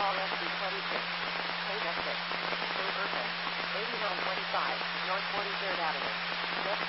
Call SB26. KF6. Overton. 8925 North 43rd Avenue.